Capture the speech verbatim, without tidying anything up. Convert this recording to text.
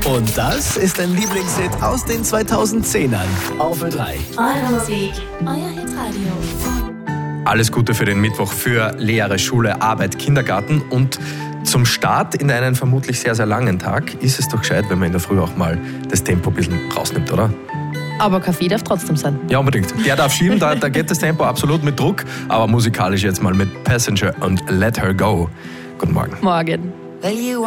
Und das ist ein Lieblingshit aus den zweitausendzehnern. Auf Ö drei. Eure Musik, euer Hitradio. Alles Gute für den Mittwoch für Lehre, Schule, Arbeit, Kindergarten. Und zum Start in einen vermutlich sehr, sehr langen Tag ist es doch gescheit, wenn man in der Früh auch mal das Tempo ein bisschen rausnimmt, oder? Aber Kaffee darf trotzdem sein. Ja, unbedingt. Der darf schieben, da, da geht das Tempo absolut mit Druck. Aber musikalisch jetzt mal mit Passenger und Let Her Go. Guten Morgen. Morgen.